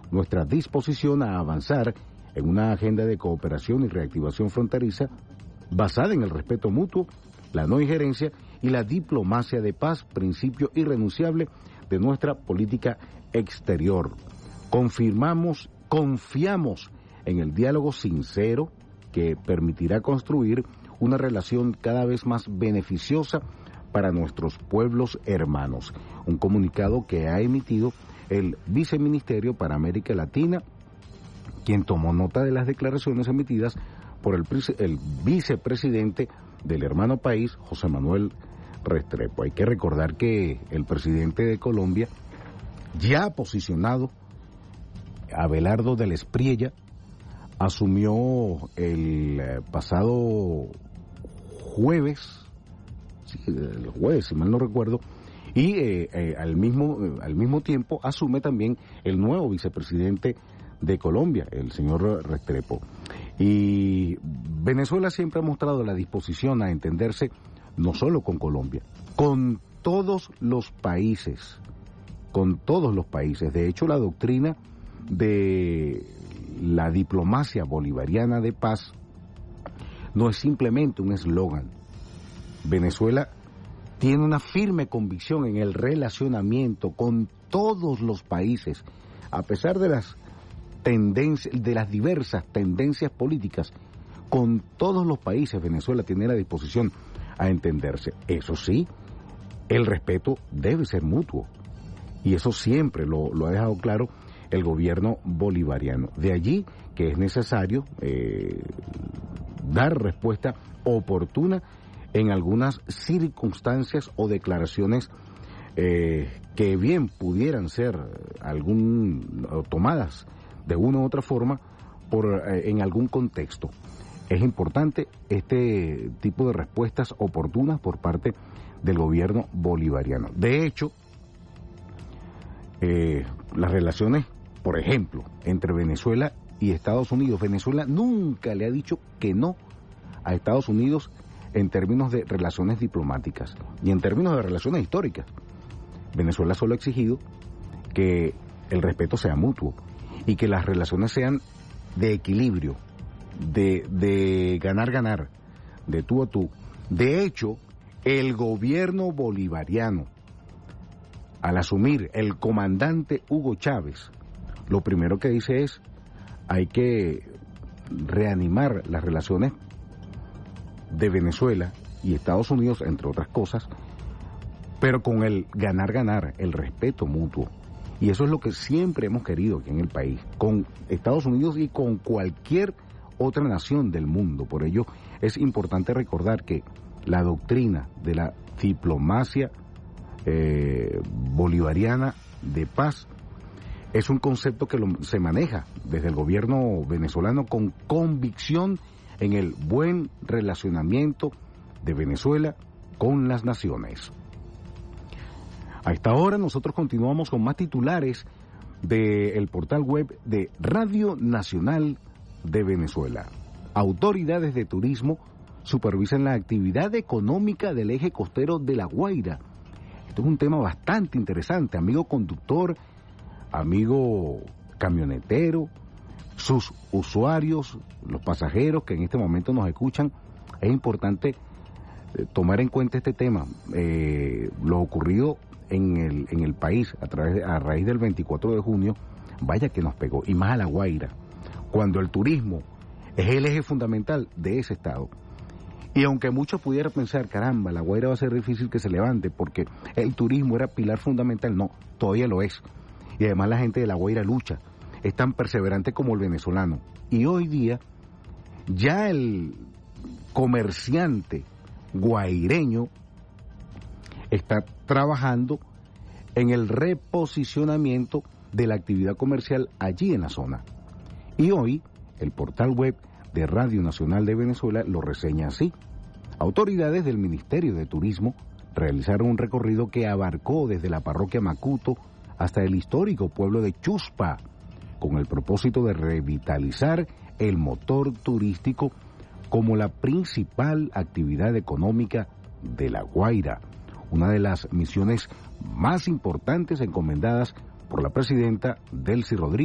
nuestra disposición a avanzar en una agenda de cooperación y reactivación fronteriza basada en el respeto mutuo, la no injerencia y la diplomacia de paz, principio irrenunciable de nuestra política exterior. Confiamos en el diálogo sincero que permitirá construir una relación cada vez más beneficiosa para nuestros pueblos hermanos. Un comunicado que ha emitido el Viceministerio para América Latina, quien tomó nota de las declaraciones emitidas por el vicepresidente del hermano país, José Manuel Restrepo. Hay que recordar que el presidente de Colombia ya ha posicionado, Abelardo del Espriella, asumió el pasado jueves, si mal no recuerdo, y al mismo tiempo asume también el nuevo vicepresidente de Colombia, el señor Restrepo. Y Venezuela siempre ha mostrado la disposición a entenderse no solo con Colombia, con todos los países. De hecho, la doctrina de la diplomacia bolivariana de paz no es simplemente un eslogan. Venezuela tiene una firme convicción en el relacionamiento con todos los países, a pesar de las diversas tendencias políticas. Con todos los países Venezuela tiene la disposición a entenderse. Eso sí, el respeto debe ser mutuo, y eso siempre lo ha dejado claro el gobierno bolivariano. De allí que es necesario dar respuesta oportuna en algunas circunstancias o declaraciones que bien pudieran ser tomadas de una u otra forma en algún contexto. Es importante este tipo de respuestas oportunas por parte del gobierno bolivariano. De hecho, las relaciones, por ejemplo, entre Venezuela y Estados Unidos, Venezuela nunca le ha dicho que no a Estados Unidos en términos de relaciones diplomáticas y en términos de relaciones históricas. Venezuela solo ha exigido que el respeto sea mutuo y que las relaciones sean de equilibrio, de ganar, de tú a tú. De hecho, el gobierno bolivariano, al asumir el comandante Hugo Chávez, lo primero que dice es: hay que reanimar las relaciones de Venezuela y Estados Unidos, entre otras cosas, pero con el ganar, el respeto mutuo. Y eso es lo que siempre hemos querido aquí en el país, con Estados Unidos y con cualquier otra nación del mundo. Por ello es importante recordar que la doctrina de la diplomacia bolivariana de paz es un concepto que se maneja desde el gobierno venezolano con convicción en el buen relacionamiento de Venezuela con las naciones. A esta hora nosotros continuamos con más titulares del portal web de Radio Nacional de Venezuela. Autoridades de turismo supervisan la actividad económica del eje costero de La Guaira. Esto es un tema bastante interesante, amigo conductor, amigo camionetero, sus usuarios, los pasajeros que en este momento nos escuchan. Es importante tomar en cuenta este tema, lo ocurrido en el país a raíz del 24 de junio, vaya que nos pegó, y más a La Guaira, cuando el turismo es el eje fundamental de ese estado. Y aunque muchos pudieran pensar, caramba, La Guaira va a ser difícil que se levante porque el turismo era pilar fundamental, no, todavía lo es. Y además la gente de La Guaira lucha, es tan perseverante como el venezolano. Y hoy día ya el comerciante guaireño está trabajando en el reposicionamiento de la actividad comercial allí en la zona. Y hoy el portal web de Radio Nacional de Venezuela lo reseña así. Autoridades del Ministerio de Turismo realizaron un recorrido que abarcó desde la parroquia Macuto hasta el histórico pueblo de Chuspa, con el propósito de revitalizar el motor turístico como la principal actividad económica de La Guaira, una de las misiones más importantes encomendadas por la presidenta Delcy Rodríguez.